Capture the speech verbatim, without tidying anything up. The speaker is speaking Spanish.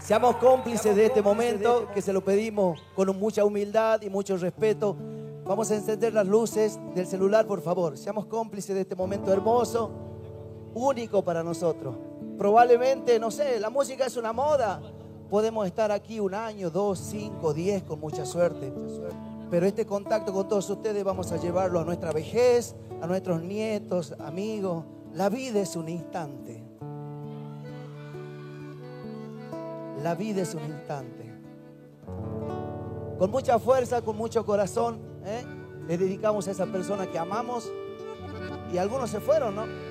Seamos cómplices de este momento que se lo pedimos con mucha humildad y mucho respeto. Vamos a encender las luces del celular, por favor. Seamos cómplices de este momento hermoso, único para nosotros. Probablemente, no sé, la música es una moda. Podemos estar aquí un año, dos, cinco, diez, con mucha suerte. Pero este contacto con todos ustedes vamos a llevarlo a nuestra vejez, a nuestros nietos, amigos. La vida es un instante. La vida es un instante. Con mucha fuerza, con mucho corazón, ¿eh? le dedicamos a esa persona que amamos. Y algunos se fueron, ¿no?